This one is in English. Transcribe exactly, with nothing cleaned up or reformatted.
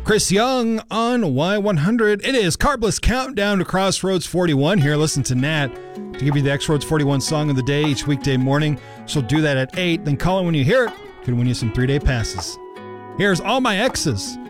Chris Young on Y one hundred. It is Carbless Countdown to Crossroads forty-one. Here, listen to Nat to give you the X Roads forty-one song of the day each weekday morning. She'll do that at eight. Then call in when you hear it. Could win you some three-day passes. Here's All My Exes